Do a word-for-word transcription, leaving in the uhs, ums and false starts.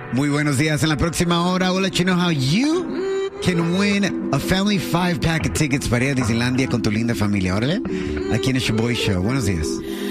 Muy buenos días. En la próxima hora, we'll let you know how you can win a family five pack of tickets para ir a Disneylandia con tu linda familia. Órale, aquí en el Shoboy Show. Buenos días.